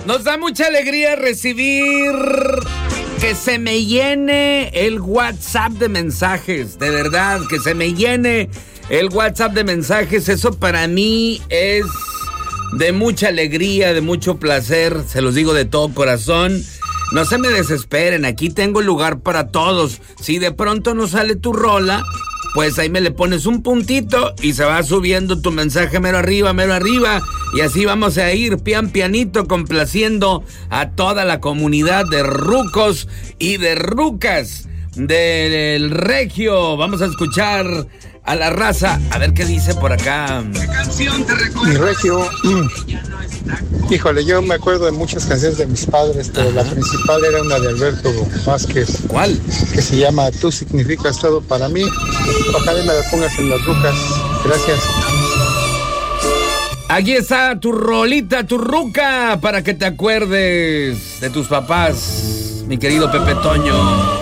Nos da mucha alegría recibir que se me llene el WhatsApp de mensajes, de verdad, que se me llene el WhatsApp de mensajes. Eso para mí es de mucha alegría, de mucho placer, se los digo de todo corazón. No se me desesperen, aquí tengo lugar para todos. Si de pronto no sale tu rola, pues ahí me le pones un puntito y se va subiendo tu mensaje mero arriba, y así vamos a ir pianito complaciendo a toda la comunidad de rucos y de rucas del Regio. Vamos a escuchar a la raza, a ver qué dice por acá. ¿Qué canción te recuerda? Mi Regio, híjole, yo me acuerdo de muchas canciones de mis padres, pero la principal era una de Alberto Vázquez. ¿Cuál? Que se llama Tú significas todo para mí. Ojalá me la pongas en las rucas. Gracias. Aquí está tu rolita, tu ruca, para que te acuerdes de tus papás, mi querido Pepe Toño.